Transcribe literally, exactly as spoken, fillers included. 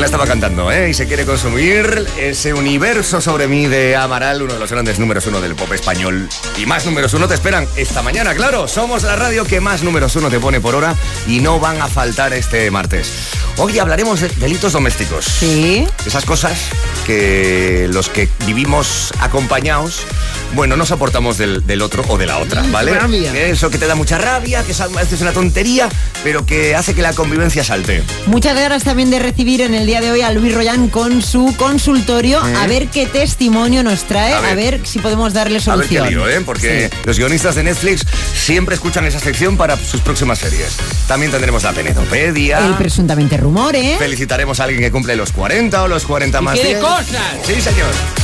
la estaba cantando, ¿eh? Y se quiere consumir ese universo sobre mí de Amaral, uno de los grandes números uno del pop español. Y más números uno te esperan esta mañana, claro. Somos la radio que más números uno te pone por hora y no van a faltar este martes. Hoy hablaremos de delitos domésticos. Sí. Esas cosas que los que vivimos acompañados, bueno, no soportamos del, del otro o de la otra, ¿vale? Rabia. Eso que te da mucha rabia, que a veces es una tontería, pero que hace que la convivencia salte. Muchas ganas también de recibir en el día de hoy a Luis Royan con su consultorio, ¿Eh? a ver qué testimonio nos trae, a ver, a ver si podemos darle solución. A ver qué lío, ¿eh? Porque sí. Los guionistas de Netflix siempre escuchan esa sección para sus próximas series. También tendremos la penedopedia. El presuntamente rumor, ¿eh? Felicitaremos a alguien que cumple los cuarenta o los cuarenta más ¡Qué de diez. cosas! Sí, señor.